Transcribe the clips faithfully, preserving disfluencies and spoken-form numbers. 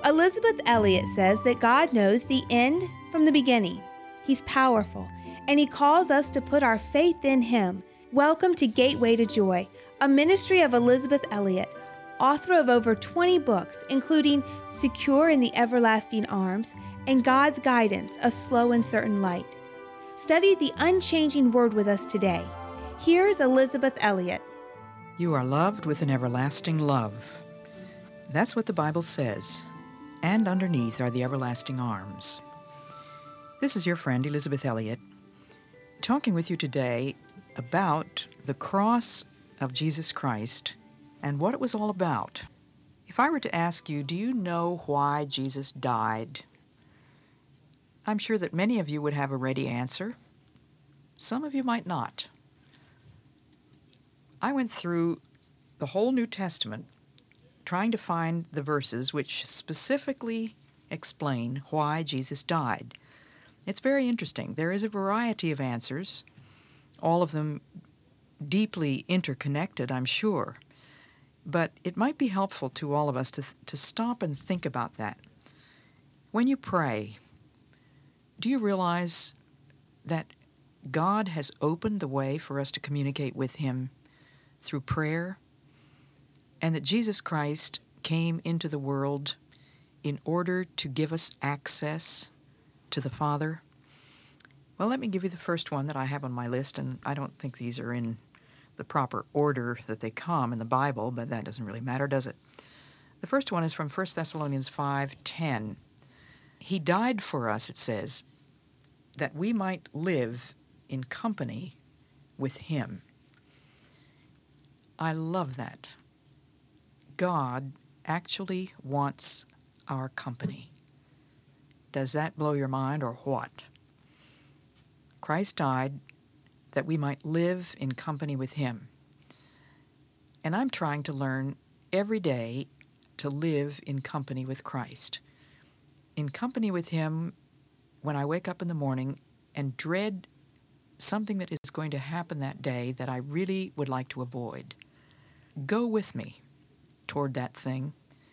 Elizabeth Elliot says that God knows the end from the beginning. He's powerful, and He calls us to put our faith in Him. Welcome to Gateway to Joy, a ministry of Elizabeth Elliot, author of over twenty books, including Secure in the Everlasting Arms and God's Guidance, A Slow and Certain Light. Study the unchanging Word with us today. Here's Elizabeth Elliot. You are loved with an everlasting love. That's what the Bible says. And underneath are the everlasting arms. This is your friend Elizabeth Elliot, talking with you today about the cross of Jesus Christ and what it was all about. If I were to ask you, do you know why Jesus died? I'm sure that many of you would have a ready answer. Some of you might not. I went through the whole New Testament trying to find the verses which specifically explain why Jesus died. It's very interesting. There is a variety of answers, all of them deeply interconnected, I'm sure. But it might be helpful to all of us to, to stop and think about that. When you pray, do you realize that God has opened the way for us to communicate with Him through prayer? And that Jesus Christ came into the world in order to give us access to the Father? Well, let me give you the first one that I have on my list, and I don't think these are in the proper order that they come in the Bible, but that doesn't really matter, does it? The first one is from First Thessalonians five ten. He died for us, it says, that we might live in company with Him. I love that. God actually wants our company. Does that blow your mind or what? Christ died that we might live in company with Him. And I'm trying to learn every day to live in company with Christ. In company with Him when I wake up in the morning and dread something that is going to happen that day that I really would like to avoid. Go with me toward that thing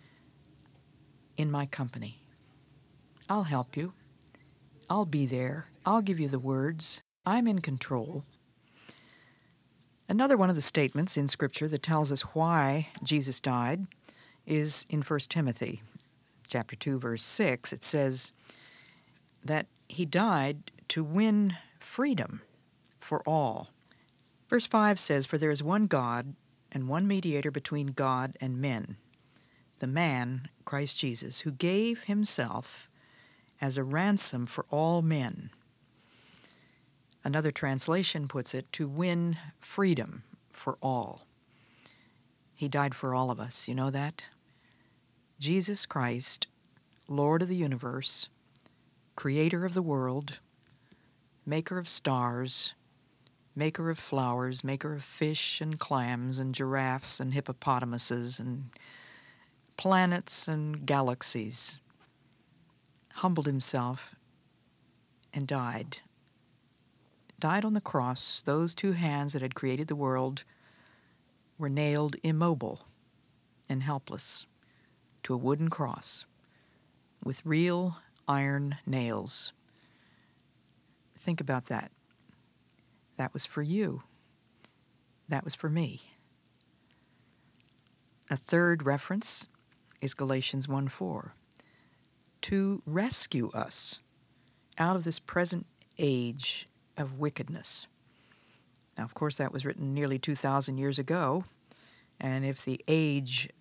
in my company. I'll help you. I'll be there. I'll give you the words. I'm in control. Another one of the statements in Scripture that tells us why Jesus died is in First Timothy chapter two, verse six. It says that He died to win freedom for all. Verse five says, "For there is one God and one mediator between God and men, the man, Christ Jesus, who gave Himself as a ransom for all men." Another translation puts it, to win freedom for all. He died for all of us, you know that? Jesus Christ, Lord of the universe, Creator of the world, Maker of stars, Maker of flowers, maker of fish and clams and giraffes and hippopotamuses and planets and galaxies, humbled Himself and died. Died on the cross. Those two hands that had created the world were nailed immobile and helpless to a wooden cross with real iron nails. Think about that. That was for you. That was for me. A third reference is Galatians one four. To rescue us out of this present age of wickedness. Now, of course, that was written nearly two thousand years ago, and if the age